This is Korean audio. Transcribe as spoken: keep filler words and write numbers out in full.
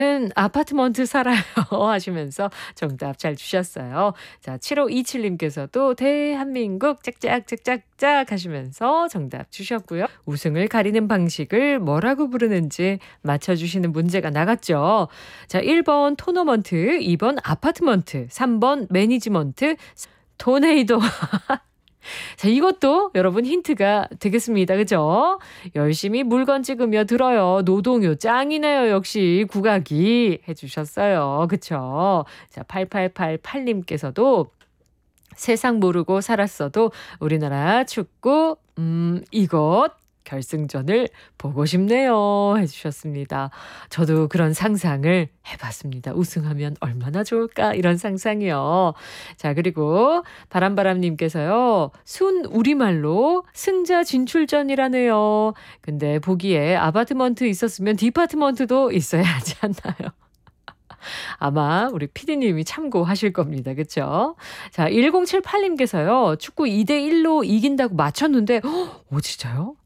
는 아파트먼트 살아요 하시면서 정답 잘 주셨어요. 자 칠오이칠 님께서도 대한민국 짝짝짝짝짝 하시면서 정답 주셨고요. 우승을 가리는 방식을 뭐라고 부르는지 맞춰주시는 문제가 나갔죠. 자 일 번 토너먼트, 이 번 아파트먼트, 삼 번 매니지먼트, 토네이도. 자 이것도 여러분 힌트가 되겠습니다. 그죠? 열심히 물건 찍으며 들어요. 노동요 짱이네요. 역시 국악이 해 주셨어요. 그쵸? 자 팔팔팔팔 님께서도 세상 모르고 살았어도 우리나라 축구 음 이것 결승전을 보고 싶네요 해 주셨습니다. 저도 그런 상상을 해 봤습니다. '우승하면 얼마나 좋을까?' 이런 상상이요. 자 그리고 바람바람 님께서요. 순 우리말로 승자 진출전이라네요. 근데 보기에 아파트먼트 있었으면 디파트먼트도 있어야 하지 않나요? 아마 우리 피디님이 참고하실 겁니다. 그쵸? 자 일공칠팔 님께서요. 축구 이 대 일로 이긴다고 맞췄는데 어 진짜요?